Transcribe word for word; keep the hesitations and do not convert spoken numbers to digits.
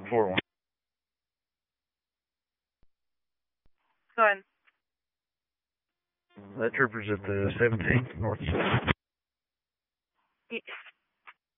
four one. Go ahead. That trooper's at the seventeenth north.